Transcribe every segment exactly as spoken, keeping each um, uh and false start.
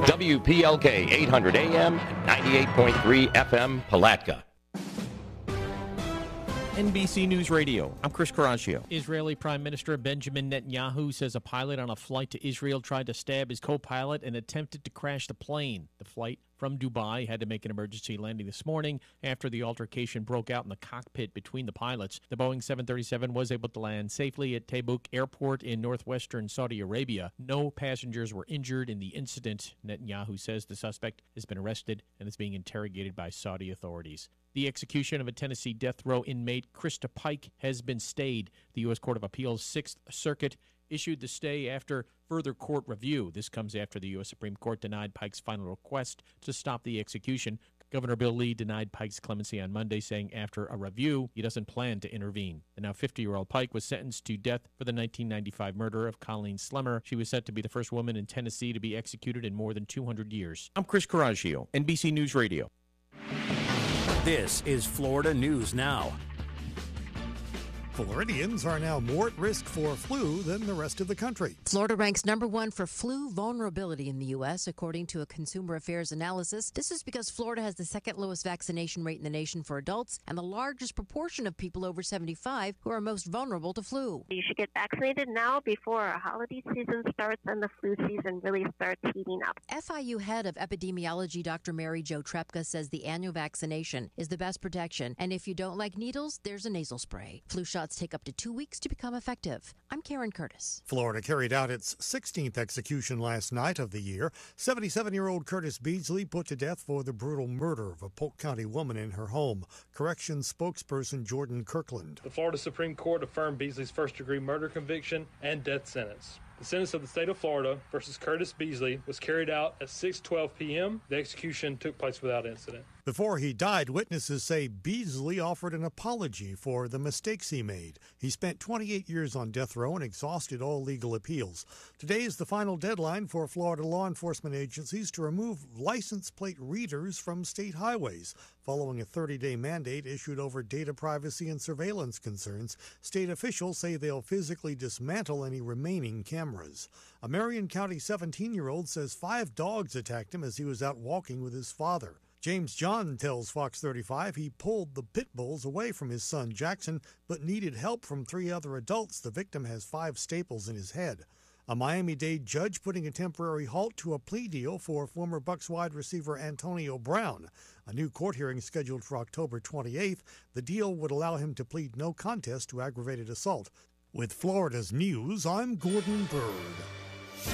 W P L K eight hundred A M and ninety-eight point three F M Palatka. N B C News Radio, I'm Chris Caraccio. Israeli Prime Minister Benjamin Netanyahu says a pilot on a flight to Israel tried to stab his co-pilot and attempted to crash the plane. The flight from Dubai had to make an emergency landing this morning after the altercation broke out in the cockpit between the pilots. The Boeing seven thirty-seven was able to land safely at Tabuk Airport in northwestern Saudi Arabia. No passengers were injured in the incident. Netanyahu says the suspect has been arrested and is being interrogated by Saudi authorities. The execution of a Tennessee death row inmate, Krista Pike, has been stayed. The U S Court of Appeals Sixth Circuit issued the stay after further court review. This comes after the U S Supreme Court denied Pike's final request to stop the execution. Governor Bill Lee denied Pike's clemency on Monday, saying after a review, he doesn't plan to intervene. The now fifty-year-old Pike was sentenced to death for the nineteen ninety-five murder of Colleen Slemmer. She was set to be the first woman in Tennessee to be executed in more than two hundred years. I'm Chris Caraccio, N B C News Radio. This is Florida News Now. Floridians are now more at risk for flu than the rest of the country. Florida ranks number one for flu vulnerability in the U S, according to a Consumer Affairs analysis. This is because Florida has the second lowest vaccination rate in the nation for adults and the largest proportion of people over seventy-five who are most vulnerable to flu. You should get vaccinated now before our holiday season starts and the flu season really starts heating up. F I U head of epidemiology Doctor Mary Jo Trepka says the annual vaccination is the best protection, and if you don't like needles, there's a nasal spray. Flu shots take up to two weeks to become effective. I'm Karen Curtis. Florida carried out its sixteenth execution last night of the year. seventy-seven-year-old Curtis Beasley put to death for the brutal murder of a Polk County woman in her home. Corrections spokesperson Jordan Kirkland. The Florida Supreme Court affirmed Beasley's first-degree murder conviction and death sentence. The sentence of the state of Florida versus Curtis Beasley was carried out at six twelve p.m. The execution took place without incident. Before he died, witnesses say Beasley offered an apology for the mistakes he made. He spent twenty-eight years on death row and exhausted all legal appeals. Today is the final deadline for Florida law enforcement agencies to remove license plate readers from state highways. Following a thirty-day mandate issued over data privacy and surveillance concerns, state officials say they'll physically dismantle any remaining cameras. A Marion County seventeen-year-old says five dogs attacked him as he was out walking with his father. James John tells Fox thirty-five he pulled the pit bulls away from his son Jackson, but needed help from three other adults. The victim has five staples in his head. A Miami-Dade judge putting a temporary halt to a plea deal for former Bucs wide receiver Antonio Brown. A new court hearing scheduled for October twenty-eighth. The deal would allow him to plead no contest to aggravated assault. With Florida's news, I'm Gordon Bird.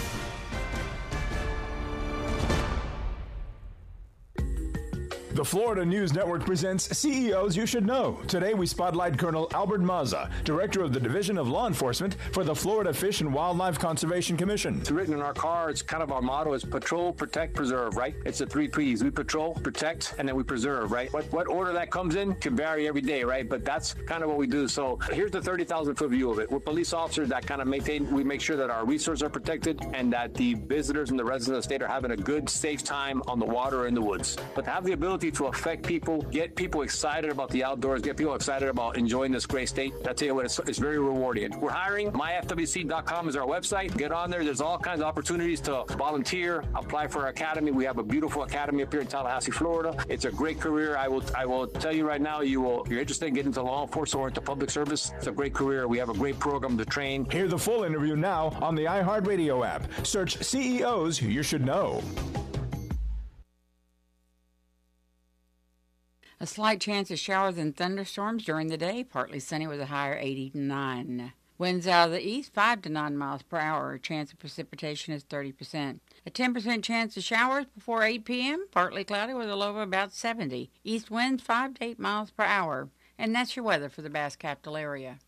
The Florida News Network presents C E Os You Should Know. Today we spotlight Colonel Albert Mazza, Director of the Division of Law Enforcement for the Florida Fish and Wildlife Conservation Commission. It's written in our car. It's kind of our motto is patrol, protect, preserve, right? It's the three P's. We patrol, protect, and then we preserve, right? What, what order that comes in can vary every day, right? But that's kind of what we do. So here's the thirty thousand foot view of it. We're police officers that kind of maintain, we make sure that our resources are protected and that the visitors and the residents of the state are having a good, safe time on the water or in the woods. But to have the ability to affect people, get people excited about the outdoors, get people excited about enjoying this great state, I tell you what, it's, it's very rewarding. We're hiring. my f w c dot com is our website. Get on there. There's all kinds of opportunities to volunteer, apply for our academy. We have a beautiful academy up here in Tallahassee, Florida. It's a great career. I will I will tell you right now, you will, if you're interested in getting into law enforcement or into public service, it's a great career. We have a great program to train. Hear the full interview now on the iHeartRadio app. Search C E Os You Should Know. A slight chance of showers and thunderstorms during the day, partly sunny with a higher eighty-nine. Winds out of the east, five to nine miles per hour. A chance of precipitation is thirty percent. A ten percent chance of showers before eight p.m., partly cloudy with a low of about seventy. East winds five to eight miles per hour. And that's your weather for the Bass Capital area.